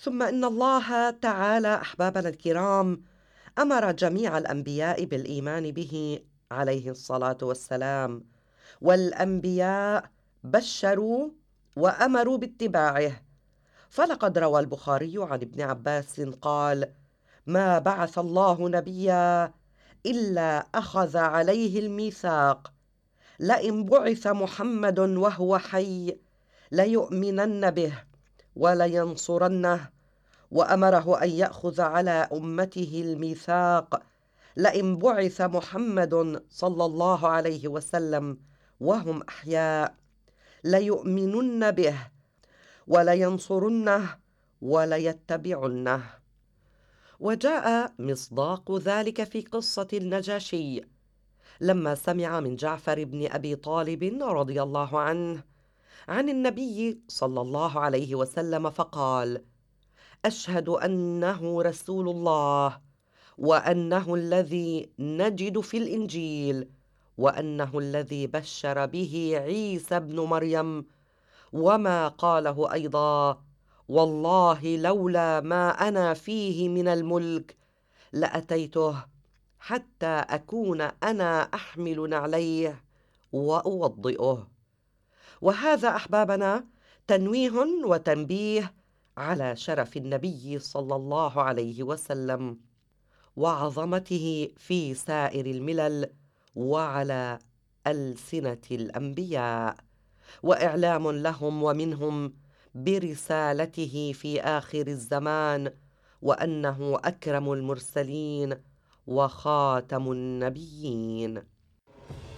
ثم إن الله تعالى أحبابنا الكرام أمر جميع الأنبياء بالإيمان به عليه الصلاة والسلام، والأنبياء بشروا وأمروا باتباعه. فلقد روى البخاري عن ابن عباس قال: ما بعث الله نبيا إلا أخذ عليه الميثاق، لئن بعث محمد وهو حي ليؤمنن به ولينصرنه، وأمره أن يأخذ على أمته الميثاق لئن بعث محمد صلى الله عليه وسلم وهم أحياء ليؤمنن به ولينصرنه وليتبعنه. وجاء مصداق ذلك في قصة النجاشي لما سمع من جعفر بن أبي طالب رضي الله عنه عن النبي صلى الله عليه وسلم فقال: أشهد أنه رسول الله، وأنه الذي نجد في الإنجيل، وأنه الذي بشر به عيسى ابن مريم، وما قاله أيضا: والله لولا ما أنا فيه من الملك لأتيته حتى أكون أنا أحمل نعليه وأوضئه. وهذا أحبابنا تنويه وتنبيه على شرف النبي صلى الله عليه وسلم وعظمته في سائر الملل وعلى ألسنة الأنبياء، وإعلام لهم ومنهم برسالته في آخر الزمان، وأنه أكرم المرسلين وخاتم النبيين.